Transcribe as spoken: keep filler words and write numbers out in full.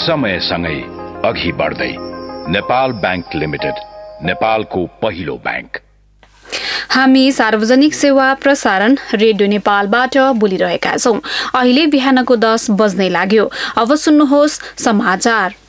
समयसँगै अघि बढ्दै नेपाल बैंक लिमिटेड, नेपालको पहिलो बैंक। हामी सार्वजनिक सेवा प्रसारण रेडियो नेपालबाट बोलिरहेका छौं। अहिले बिहानको दस बज्नै लाग्यो। अब सुन्नुहोस् समाचार।